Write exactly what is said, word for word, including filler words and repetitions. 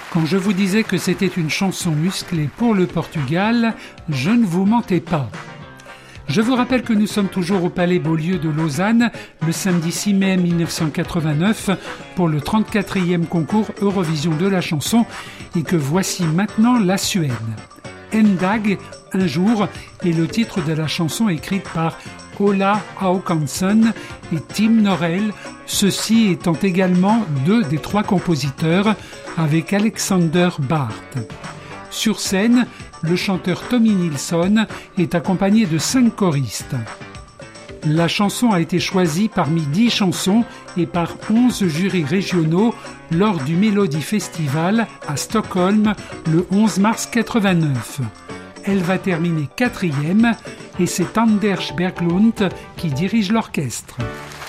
Quand je vous disais que c'était une chanson musclée pour le Portugal, je ne vous mentais pas. Je vous rappelle que nous sommes toujours au Palais Beaulieu de Lausanne le samedi six mai mille neuf cent quatre-vingt-neuf pour le trente-quatrième concours Eurovision de la chanson et que voici maintenant la Suède. En dag, un jour, est le titre de la chanson écrite par Ola Håkansson et Tim Norell, ceux-ci étant également deux des trois compositeurs avec Alexander Barth. Sur scène, le chanteur Tommy Nilsson est accompagné de cinq choristes. La chanson a été choisie parmi dix chansons et par onze jurys régionaux lors du Melody Festival à Stockholm le onze mars quatre-vingt-neuf. Elle va terminer quatrième et c'est Anders Berglund qui dirige l'orchestre.